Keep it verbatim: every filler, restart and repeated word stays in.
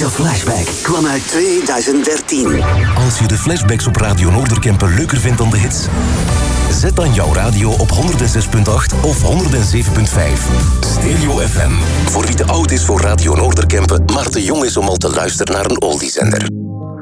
Deze flashback kwam uit tweeduizend dertien. Als je de flashbacks op Radio Noorderkempen leuker vindt dan de hits, zet dan jouw radio op honderd zes komma acht of honderd zeven komma vijf. Stereo F M. Voor wie te oud is voor Radio Noorderkempen, maar te jong is om al te luisteren naar een oldiezender.